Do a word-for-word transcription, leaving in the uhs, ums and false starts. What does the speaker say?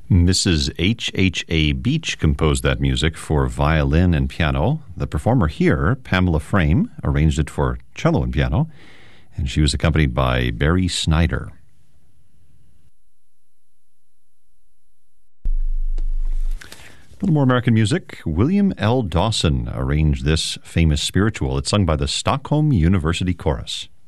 Missus H H A. Beach composed that music for violin and piano. The performer here, Pamela Frame, arranged it for cello and piano, and she was accompanied by Barry Snyder. A little more American music. William L. Dawson arranged this famous spiritual. It's sung by the Stockholm University Chorus.